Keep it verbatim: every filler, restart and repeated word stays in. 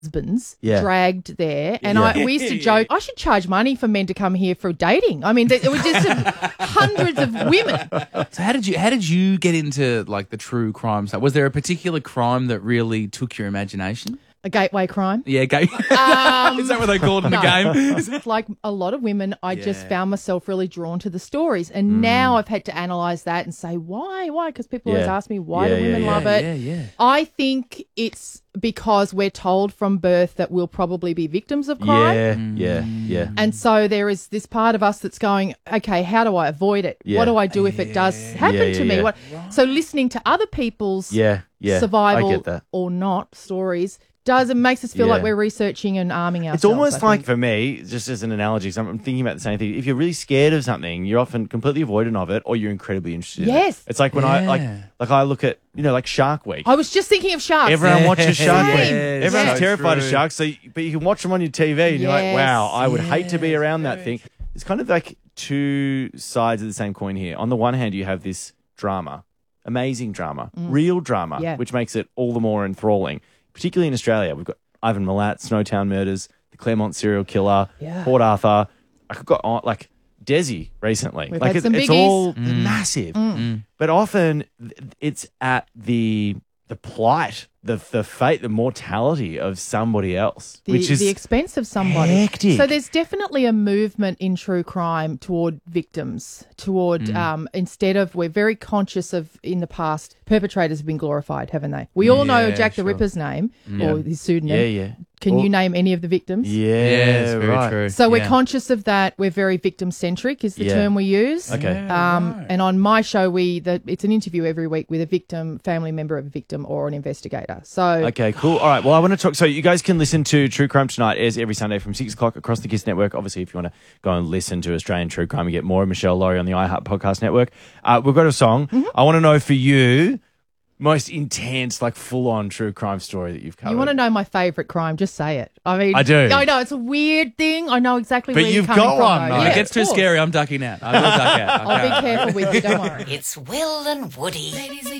husbands Yeah. dragged there. And Yeah. I we used to joke, I should charge money for men to come here for dating. I mean, there were just hundreds of women. So how did you how did you get into like the true crime stuff? Was there a particular crime that really took your imagination? A gateway crime. Yeah, game. Um, Is that what they called in no. the game? Like a lot of women, I just Yeah. found myself really drawn to the stories. And now I've had to analyse that and say, why? Why? Because people always Yeah. ask me, why Yeah, do women yeah, love yeah, it? yeah, yeah. I think it's because we're told from birth that we'll probably be victims of crime. Yeah, yeah, yeah. And so there is this part of us that's going, okay, how do I avoid it? Yeah. What do I do if it does happen Yeah, yeah, to me? yeah. What? So listening to other people's Yeah, yeah. survival I get that. or not stories does it makes us feel Yeah. like we're researching and arming ourselves. It's almost I like, think. for me, just as an analogy, 'cause I'm I'm thinking about the same thing. If you're really scared of something, you're often completely avoidant of it, or you're incredibly interested in it. Yes. It's like when I like Yeah. like I look at, you know, like Shark Week. I was just thinking of sharks. Everyone watches Shark Same. Week. Yes. Everyone's So terrified of true. sharks, so you, but you can watch them on your T V, and you're like, Yes. wow, I would hate to be around that thing. It's kind of like two sides of the same coin here. On the one hand, you have this drama, amazing drama, real drama, Yeah. which makes it all the more enthralling. Particularly in Australia, we've got Ivan Milat, Snowtown Murders, the Claremont serial killer, Yeah. Port Arthur. I got on like Desi recently. We've like had it's, some it's biggies. all massive, but often th- it's at the the plight, the the fate, the mortality of somebody else, the, which is the expense of somebody. hectic. So there's definitely a movement in true crime toward victims, toward um, instead of we're very conscious of in the past perpetrators have been glorified, haven't they? We all know Yeah, Jack sure. the Ripper's name or his pseudonym. yeah, yeah. Can Or- you name any of the victims? Yeah, it's very right. true. So we're Yeah. conscious of that. We're very victim centric is the Yeah. term we use. Okay. Um, And on my show, we the, it's an interview every week with a victim, family member of a victim, or an investigator. So Okay, cool. All right. Well, I want to talk. So you guys can listen to True Crime Tonight airs every Sunday from six o'clock across the KISS network. Obviously, if you want to go and listen to Australian True Crime, you get more of Michelle Laurie on the iHeart Podcast Network. Uh, we've got a song. Mm-hmm. I want to know for you, most intense, like full-on true crime story that you've covered. you want to know my favourite crime? Just say it. I mean, I do. I know it's a weird thing. I know exactly But where you've you're coming got from. one, though. though. Yeah, If it gets of too course. scary, I'm ducking out. I will duck out. I'll Okay. be careful with you. Don't worry. It's Will and Woody.